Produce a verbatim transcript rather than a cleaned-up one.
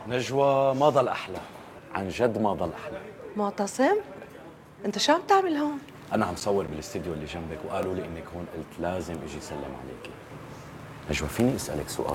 نجوى ما ضل أحلى، عن جد ما ضل أحلى. معتصم، انت شو عم تعمل هون؟ أنا عم صور بالاستديو اللي جنبك وقالوا لي إنك هون، قلت لازم أجي سلم عليكي. نجوى فيني أسألك سؤال؟